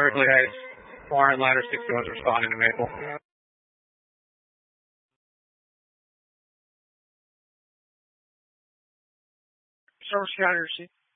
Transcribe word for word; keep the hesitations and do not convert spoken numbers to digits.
Grizzly Heights. Warren Ladder sixty-one is responding to Maple. Service counter,